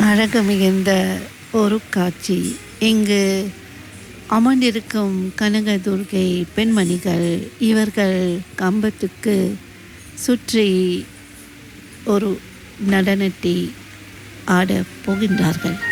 அழகு மிகுந்த ஒரு காட்சி. இங்கு அமர்ந்திருக்கும் கனகதுர்க்கை பெண்மணிகள் இவர்கள் கம்பத்துக்கு சுற்றி ஒரு நடனத்தை ஆடப் போகின்றார்கள்.